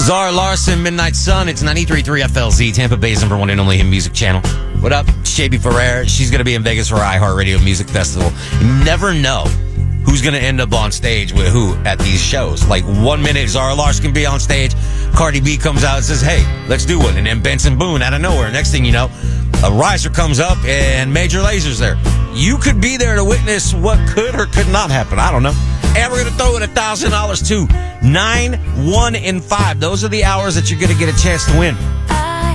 Zara Larson, Midnight Sun. It's 93.3 FLZ, Tampa Bay's number one and only hit music channel. What up? Shaby Ferrer. She's going to be in Vegas for iHeartRadio Music Festival. You never know who's going to end up on stage with who at these shows. Like 1 minute, Zara Larson can be on stage. Cardi B comes out and says, hey, let's do one. And then Benson Boone out of nowhere. Next thing you know, a riser comes up and Major Laser's there. You could be there to witness what could or could not happen. I don't know. And we're going to throw in $1,000 too. 9, 1, and 5. Those are the hours that you're going to get a chance to win.